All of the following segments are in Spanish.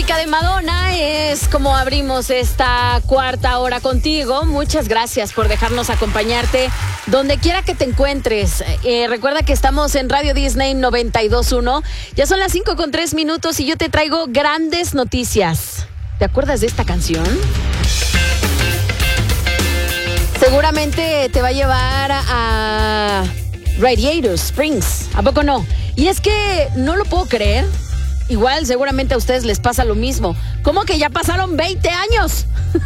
música de Madonna es como abrimos esta cuarta hora contigo. Muchas gracias por dejarnos acompañarte donde quiera que te encuentres. Recuerda que estamos en Radio Disney 92.1. Ya son las 5:03 y yo te traigo grandes noticias. ¿Te acuerdas de esta canción? Seguramente te va a llevar a Radiator Springs. ¿A poco no? Y es que no lo puedo creer. Igual seguramente a ustedes les pasa lo mismo. ¿Cómo que ya pasaron 20 años?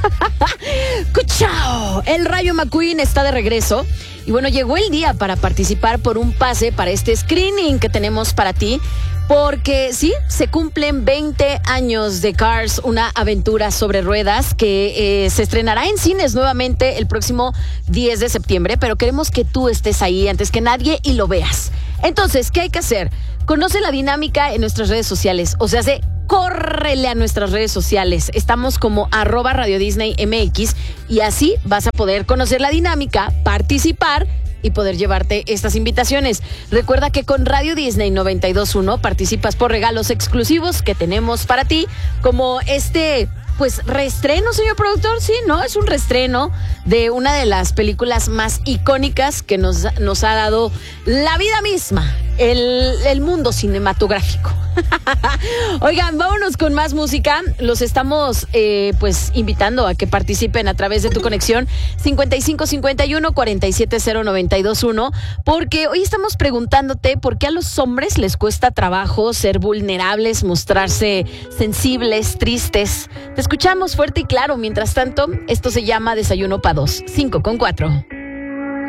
¡Cuchao! El Rayo McQueen está de regreso. Y bueno, llegó el día para participar por un pase para este screening que tenemos para ti. Porque sí, se cumplen 20 años de Cars, una aventura sobre ruedas que se estrenará en cines nuevamente el próximo 10 de septiembre. Pero queremos que tú estés ahí antes que nadie y lo veas. Entonces, ¿qué hay que hacer? Conoce la dinámica en nuestras redes sociales. O sea, córrele a nuestras redes sociales. Estamos como @RadioDisneyMX y así vas a poder conocer la dinámica, participar y poder llevarte estas invitaciones. Recuerda que con Radio Disney 92.1 participas por regalos exclusivos que tenemos para ti, como reestreno, señor productor. Sí, ¿no? Es un reestreno de una de las películas más icónicas que nos ha dado la vida misma, el mundo cinematográfico. Oigan, vámonos con más música. Los estamos invitando a que participen a través de tu conexión 5551-470-921, porque hoy estamos preguntándote por qué a los hombres les cuesta trabajo ser vulnerables, mostrarse sensibles, tristes. Te escuchamos fuerte y claro. Mientras tanto, esto se llama Desayuno pa' Dos, 5:04.